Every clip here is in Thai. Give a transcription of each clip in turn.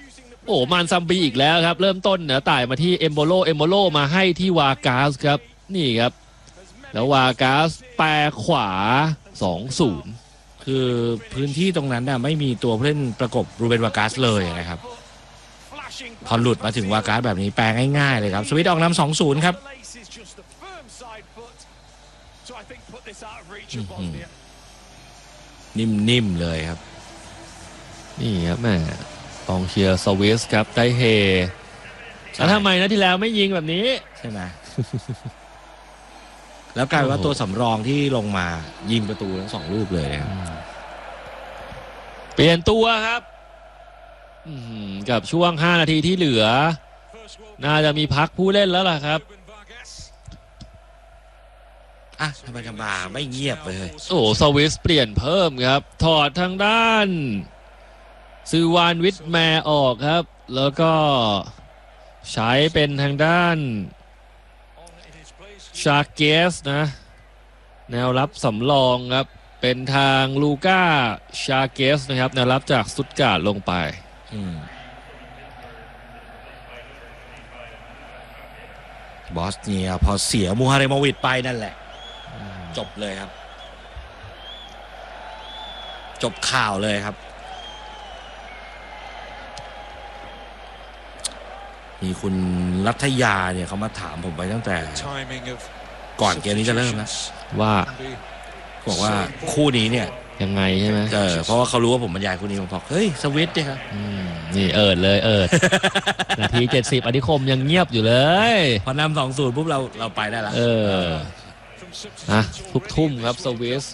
โอ้มันซัมบีอีกแล้วครับเริ่มต้นเหนือต่ายมาที่เอมโบโลมาให้ที่วากาสครับนี่ครับแล้ววากาสแปรขวา 2-0 คือพื้นที่ตรงนั้นน่ะไม่มีตัวผู้เล่นประกบรูเบนวากาสเลยนะครับพอหลุดมาถึงวากาสแบบนี้แปลง่ายๆเลยครับสวิตออกนำ 2-0 ครับนิ่มๆเลยครับนี่ครับแม่กองเชียร์สวิสครับได้เฮแล้วทำไมนะที่แล้วไม่ยิงแบบนี้ใช่ไหม แล้วกลายว่าตัวสำรองที่ลงมายิงประตูทั้ง2 ลูกเลยนะครับเปลี่ยนตัวครับกับช่วง5 นาทีที่เหลือน่าจะมีพักผู้เล่นแล้วล่ะครับทำไมกันมาไม่เงียบเลยโอ้สวิสเปลี่ยนเพิ่มครับถอดทางด้านซือวานวิทแมร์ออกครับแล้วก็ใช้เป็นทางด้านชาเกสนะแนวรับสำรองครับเป็นทางลูก้าชาเกสนะครับแนวรับจากสตุตการ์ดลงไปบอสเนียพอเสียมูฮาเรโมวิชไปนั่นแหละจบเลยครับจบข่าวเลยครับมีคุณรัฐยาเนี่ยเขามาถามผมไปตั้งแต่ก่อนเกมนี้จะเริ่มนะว่าบอกว่าคู่นี้เนี่ยยังไงใช่ไหมเพราะว่าเขารู้ว่าผมบรรยายคู่นี้ผมบอกเฮ้ยสวิตเนี่ยครับนี่เลยนาที70อธิคมยังเงียบอยู่เลยพอนำ 2-0 ปุ๊บเราไปได้แล้วทุกทุ่มครับสวิส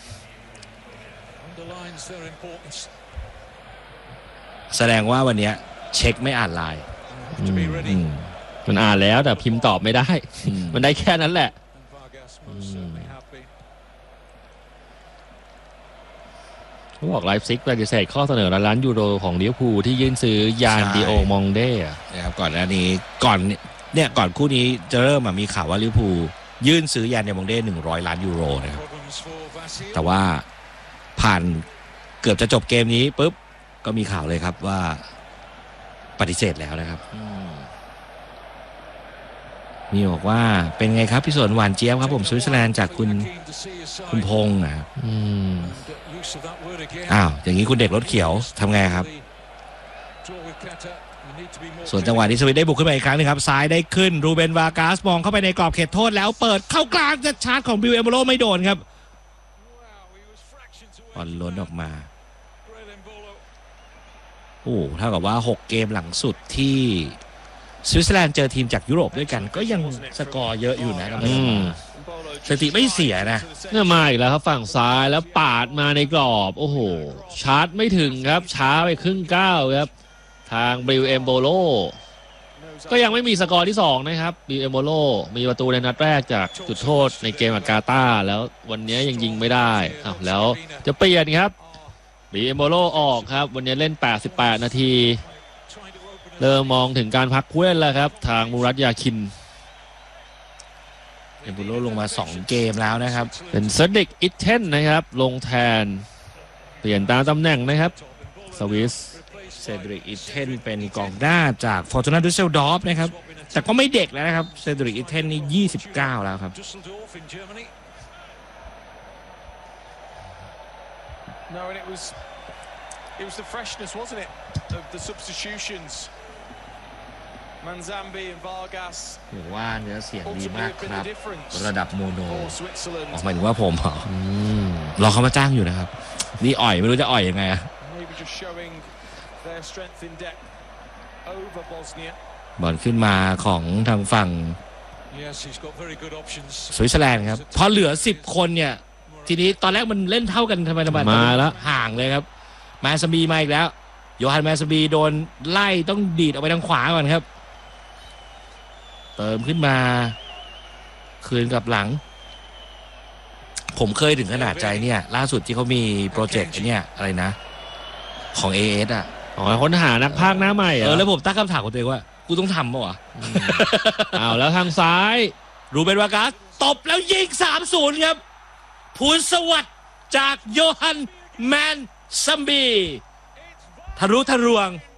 แสดงว่าวันนี้เช็คไม่อ่านไลน์มันอ่านแล้วแต่พิมพ์ตอบไม่ได้มันได้แค่นั้นแหละเขาบอกไลฟ์ซิกปฏิเสธข้อเสนอล้านยูโรของลิเวอร์พูลที่ยื่นซื้อยานดิโอมองเด้นะครับก่อนหน้านี้ก่อนคู่นี้จะเริ่มมีข่าวว่าลิเวอร์พูลยื่นซื้อยานดิโอมองเด้100 ล้านยูโรนะครับแต่ว่าผ่านเกือบจะจบเกมนี้ปุ๊บก็มีข่าวเลยครับว่าปฏิเสธแล้วนะครับมีบอกว่าเป็นไงครับพี่สวนหวานเจี๊ยบครับผมสวิตเซอร์แลนด์จากคุณพงษ์นะครับอย่างนี้คุณเด็กรถเขียวทำไงครับส่วนจังหวะนี้สวิตได้บุกขึ้นมาอีกครั้งนึงครับซ้ายได้ขึ้นรูเบนวากาสมองเข้าไปในกรอบเขตโทษแล้วเปิดเข้ากลางจะชาร์จของบิลเอมโบโลไม่โดนครับบอลล้นออกมาเท่ากับว่า6 เกมหลังสุดที่สวิตเซอร์แลนด์เจอทีมจากยุโรปด้วยกันก็ยังสกอร์เยอะอยู่นะสถิติไม่เสียนะเนี่ยมาอีกแล้วครับฝั่งซ้ายแล้วปาดมาในกรอบโอ้โหชาร์จไม่ถึงครับช้าไปครึ่งก้าวครับทางบิลเอมโบโลก็ยังไม่มีสกอร์ที่2นะครับบิลเอมโบโลมีประตูในนัดแรกจากจุดโทษในเกมกับกาตาร์แล้ววันนี้ยังยิงไม่ได้แล้วจะเปลี่ยนครับบิลเอมโบโลออกครับวันนี้เล่น88 นาทีเริ่มมองถึงการพักผู้เล่นแล้วครับทางมูรัตยาคินเอมโบโลลงมา2 เกมแล้วนะครับเป็นเซดริกอิทเทนนะครับลงแทนเปลี่ยนตามตำแหน่งนะครับสวิสเซดริกอิทเทนเป็นกองหน้าจากฟอร์ตูนาดุสเซลดอร์ฟนะครับแต่ก็ไม่เด็กแล้วนะครับเซดริกอิทเทนนี่29แล้วครับ It was the freshness, wasn't it, of the substitutions. Manzambi and Vargas. ว่าเนื้อเสียงดีมากครับระดับโมโนหมายถึงว่าผมรอเขามาจ้างอยู่นะครับนี่อ่อยไม่รู้จะอ่อยยังไงบอลขึ้นมาของทางฝั่งสวิตเซอร์แลนด์ครับพอเหลือ10 คนเนี่ยทีนี้ตอนแรกมันเล่นเท่ากันทำไมมาแล้วห่างเลยครับแมสบีมาอีกแล้วโยฮันแมสบีโดนไล่ต้องดีดออกไปทางขวาก่อนครับเติมขึ้นมาคืนกับหลังผมเคยถึงขนาดใจเนี่ยล่าสุดที่เขามีโปรเจกต์เนี่ยอะไรนะของ AS ค้นหานักพากย์หน้าใหม่แล้วผมตั้งคำถามกับตัวเองว่ากูต้องทำป่ะวะแล้วทางซ้ายรูเบนวากาสตบแล้วยิง 3-0 ครับภูลสวัสดิ์จากโยฮันแมนซัมบีทะลุทะลวง